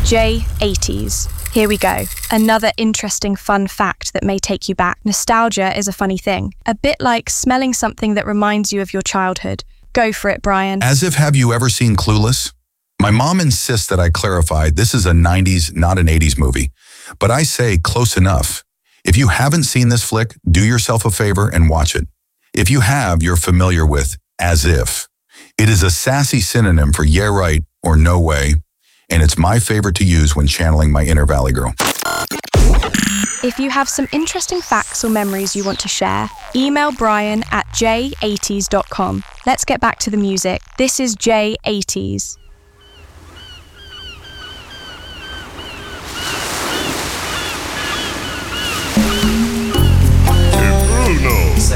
J80s. Here we go. Another interesting fun fact that may take you back. Nostalgia is a funny thing. A bit like smelling something that reminds you of your childhood. Go for it, Brian. As if, have you ever seen Clueless? My mom insists that I clarify this is a 90s, not an 80s movie. But I say close enough. If you haven't seen this flick, do yourself a favor and watch it. If you have, you're familiar with As If. It is a sassy synonym for yeah right or no way, and it's my favorite to use when channeling my inner Valley Girl. If you have some interesting facts or memories you want to share, email Brian at j80s.com. Let's get back to the music. This is J80s.